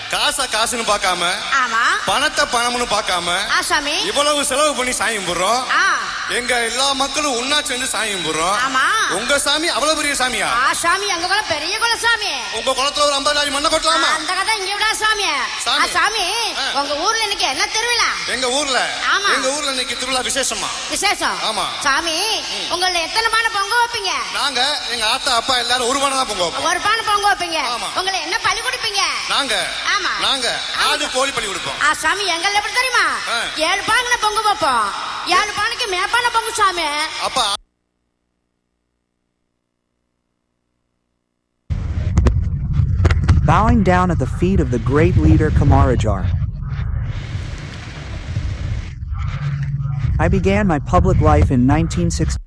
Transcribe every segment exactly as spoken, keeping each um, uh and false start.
காசா காசுன்னு பார்க்காம, ஆமா, பணத்தை பணம்னு பார்க்காம ஆசாமி இவ்வளவு செலவு பண்ணி சாமி கும்பிடுறோம். ஆ எங்க எல்லா மக்களும் ஒன்னா சேர்ந்து சாமி கும்பிடுறோம். ஆமா, உங்க சாமி அவ்வளவு பெரிய சாமியா? ஆசாமி எங்க குலம் பெரிய குலம் சாமி. உங்க குளத்துல ஒரு ஐம்பது லாரி மண்ணை கொட்டலாமா? அந்த கதை இங்க விடா சாமி. சாமி. சாமி உங்க ஊர்ல இன்னைக்கு என்ன திருவிழா? எங்க ஊர்ல ஆமா. எங்க ஊர்ல இன்னைக்கு திருவிழா விசேஷமா? விசேஷம். ஆமா சாமி. உங்கள எத்தனை பானை பொங்க வைப்பீங்க? நாங்க எங்க ஆத்தா அப்பா எல்லாரும் ஒரு பானை தான் பொங்க வைப்போம். ஒரு பானை பொங்க வைப்பீங்க. ஆமா. உங்களை என்ன பலி கொடுப்பீங்க? நாங்க ஆமா நாங்க ஆடு கோழி பலி கொடுப்போம். ஆ சாமி எங்கள எப்படி தெரியுமா? ஏழு பானை பொங்க வைப்போம். ஏழு பானைக்கு மேப்பான பொங்கு சாமி. அப்பா Bowing down at the feet of the great leader Kamarajar, I began my public life in nineteen sixty.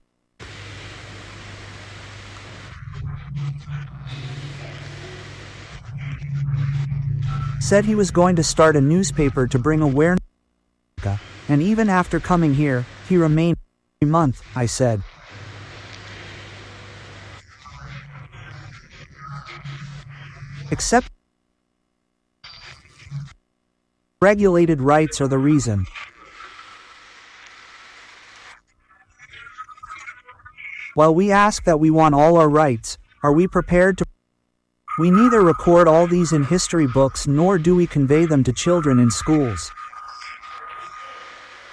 Said he was going to start a newspaper to bring awareness, and even after coming here, he remained every month, I said. Except regulated rights are the reason. While we ask that we want all our rights, are we prepared to? We neither record all these in history books nor do we convey them to children in schools.